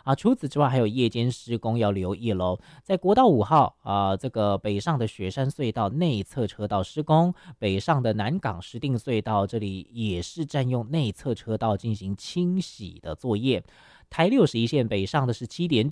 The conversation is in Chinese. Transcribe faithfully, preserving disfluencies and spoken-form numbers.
啊。除此之外，还有夜间施工要留意喽。在国道五号啊、呃，这个北上的雪山隧道内侧车道施工，北上的南港石碇隧道这里也是占用内侧车道进行清洗的作业。台六十一线北上的是七点